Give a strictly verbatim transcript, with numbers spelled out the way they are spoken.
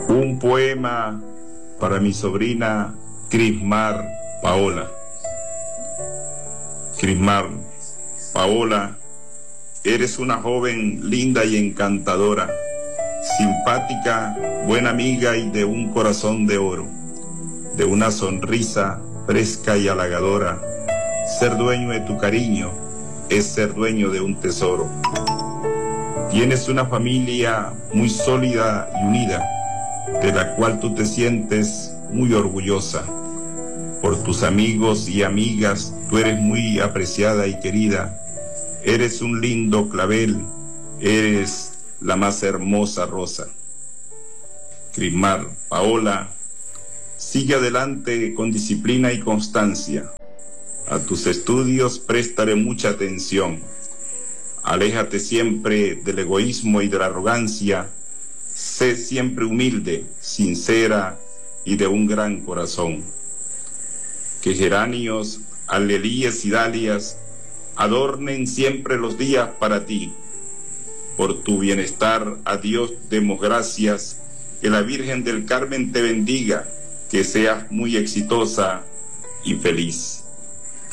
Un poema para mi sobrina Crismar Paola. Crismar Paola, eres una joven linda y encantadora, simpática, buena amiga y de un corazón de oro, de una sonrisa fresca y halagadora. Ser dueño de tu cariño es ser dueño de un tesoro. Tienes una familia muy sólida y unida, de la cual tú te sientes muy orgullosa. Por tus amigos y amigas tú eres muy apreciada y querida. Eres un lindo clavel, eres la más hermosa rosa. Crismar Paola, sigue adelante con disciplina y constancia. A tus estudios préstale mucha atención. Aléjate siempre del egoísmo y de la arrogancia. Sé siempre humilde, sincera y de un gran corazón. Que geranios, alelíes y dalias adornen siempre los días para ti. Por tu bienestar a Dios demos gracias. Que la Virgen del Carmen te bendiga. Que seas muy exitosa y feliz.